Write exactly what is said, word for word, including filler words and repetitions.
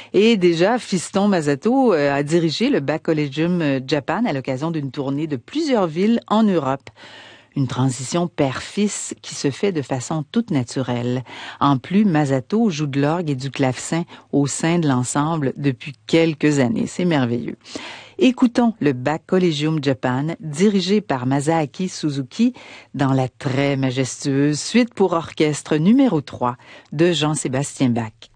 Et déjà, Fiston Masato euh, a dirigé le Bach Collegium Japan à l'occasion d'une tournée de plusieurs villes en Europe. Une transition père-fils qui se fait de façon toute naturelle. En plus, Masato joue de l'orgue et du clavecin au sein de l'ensemble depuis quelques années. C'est merveilleux. Écoutons le Bach Collegium Japan, dirigé par Masaaki Suzuki, dans la très majestueuse suite pour orchestre numéro trois de Jean-Sébastien Bach.